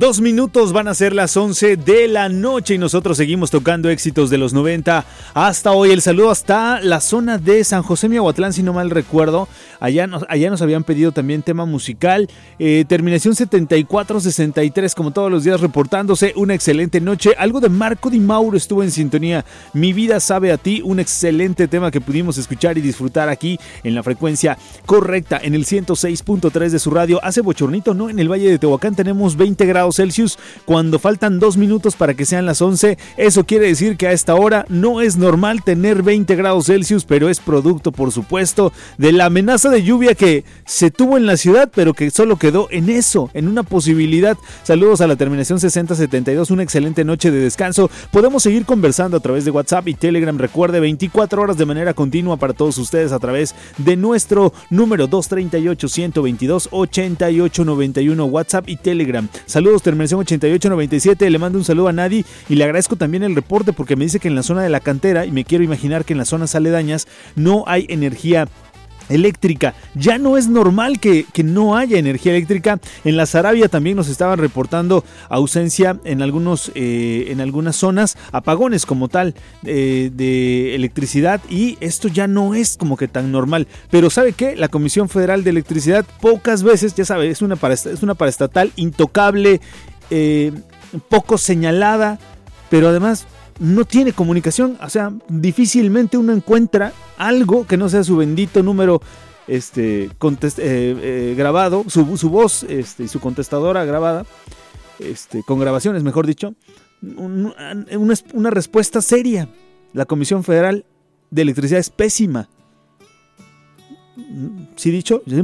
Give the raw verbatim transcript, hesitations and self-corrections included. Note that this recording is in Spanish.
Dos minutos van a ser las once de la noche y nosotros seguimos tocando éxitos de los noventa hasta hoy. El saludo hasta la zona de San José Miahuatlán, si no mal recuerdo. Allá nos, allá nos habían pedido también tema musical. Eh, terminación setenta y cuatro sesenta y tres, como todos los días reportándose. Una excelente noche. Algo de Marco Di Mauro estuvo en sintonía. Mi vida sabe a ti. Un excelente tema que pudimos escuchar y disfrutar aquí en la frecuencia correcta, en el ciento seis punto tres de su radio. Hace bochornito, ¿no? En el Valle de Tehuacán tenemos veinte grados Celsius cuando faltan dos minutos para que sean las once. Eso quiere decir que a esta hora no es normal tener veinte grados Celsius, pero es producto, por supuesto, de la amenaza de lluvia que se tuvo en la ciudad, pero que solo quedó en eso, en una posibilidad. Saludos a la terminación sesenta setenta y dos, una excelente noche de descanso. Podemos seguir conversando a través de WhatsApp y Telegram. Recuerde, veinticuatro horas de manera continua para todos ustedes a través de nuestro número dos treinta y ocho, ciento veintidós, ochenta y ocho noventa y uno, WhatsApp y Telegram. Saludos, terminación ochenta y ocho noventa y siete. Le mando un saludo a Nadi y le agradezco también el reporte porque me dice que en la zona de la cantera, y me quiero imaginar que en las zonas aledañas, no hay energía eléctrica. Ya no es normal que, que no haya energía eléctrica. En la Sarabia también nos estaban reportando ausencia en algunos eh, en algunas zonas, apagones como tal eh, de electricidad, y esto ya no es como que tan normal. Pero ¿sabe qué? La Comisión Federal de Electricidad pocas veces, ya sabe, es una, para, es una paraestatal intocable, eh, poco señalada, pero además no tiene comunicación. O sea, difícilmente uno encuentra algo que no sea su bendito número este, contest- eh, eh, grabado, su, su voz este, y su contestadora grabada, este, con grabaciones, mejor dicho, un, una, una respuesta seria. La Comisión Federal de Electricidad es pésima. ¿Sí dicho?